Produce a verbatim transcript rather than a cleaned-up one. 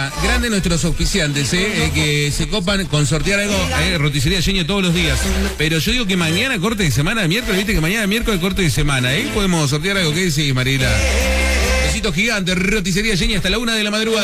Escucha, grande nuestros auspiciantes, eh, eh, que se copan con sortear algo, eh, roticería Yeño todos los días. Pero yo digo que mañana corte de semana, miércoles, viste que mañana miércoles corte de semana, ¿eh? Podemos sortear algo. ¿Qué decís, Marila? Besito gigante, roticería Yeño hasta la una de la madrugada.